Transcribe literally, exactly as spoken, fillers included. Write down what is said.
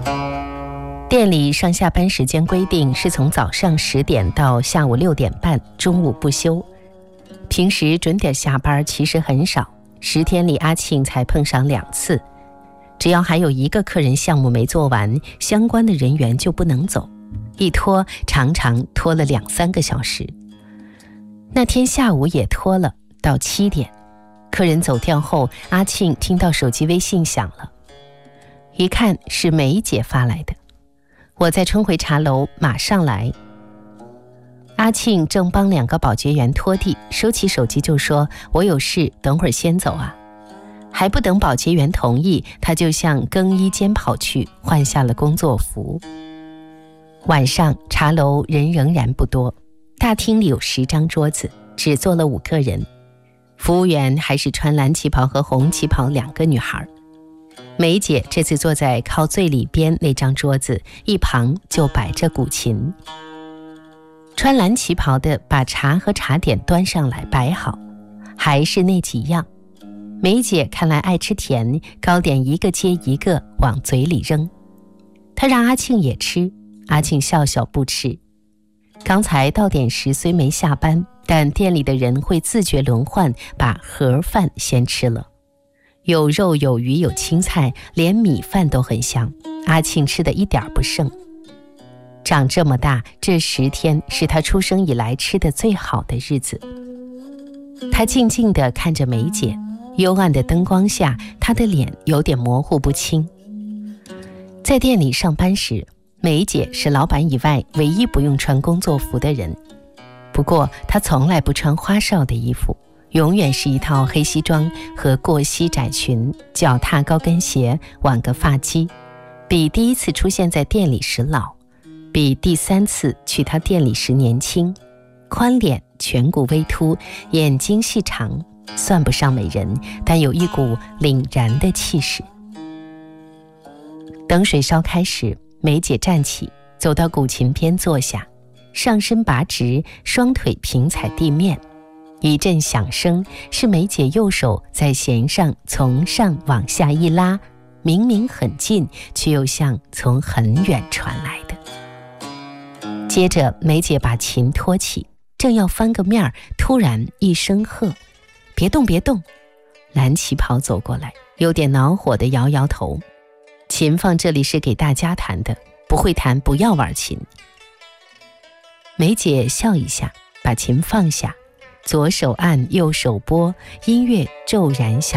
店里上下班时间规定是从早上十点到下午六点半，中午不休。平时准点下班其实很少，十天里阿庆才碰上两次。只要还有一个客人项目没做完，相关的人员就不能走，一拖常常拖了两三个小时。那天下午也拖了，到七点，客人走掉后，阿庆听到手机微信响了，一看是梅姐发来的。我在春晖茶楼，马上来。阿庆正帮两个保洁员拖地，收起手机就说：“我有事，等会儿先走啊。”还不等保洁员同意，他就向更衣间跑去，换下了工作服。晚上茶楼人仍然不多，大厅里有十张桌子，只坐了五个人。服务员还是穿蓝旗袍和红旗袍两个女孩。梅姐这次坐在靠最里边那张桌子，一旁就摆着古琴。穿蓝旗袍的把茶和茶点端上来摆好，还是那几样。梅姐看来爱吃甜，糕点一个接一个往嘴里扔。她让阿庆也吃，阿庆笑笑不吃。刚才到点时虽没下班，但店里的人会自觉轮换，把盒饭先吃了。有肉有鱼有青菜，连米饭都很香，阿庆吃的一点不剩。长这么大，这十天是他出生以来吃的最好的日子。他静静地看着梅姐，幽暗的灯光下，她的脸有点模糊不清。在店里上班时，梅姐是老板以外唯一不用穿工作服的人。不过她从来不穿花哨的衣服，永远是一套黑西装和过膝窄裙，脚踏高跟鞋，挽个发髻，比第一次出现在店里时老，比第三次去她店里时年轻。宽脸，颧骨微凸，眼睛细长，算不上美人，但有一股凛然的气势。等水烧开时，梅姐站起，走到古琴边坐下，上身拔直，双腿平踩地面。一阵响声，是梅姐右手在弦上从上往下一拉，明明很近，却又像从很远传来的。接着梅姐把琴托起，正要翻个面儿，突然一声喝：“别动别动！”蓝旗袍走过来，有点恼火地摇摇头：“琴放这里是给大家弹的，不会弹不要玩琴。”梅姐笑一下，把琴放下，左手按右手拨，音乐骤然响。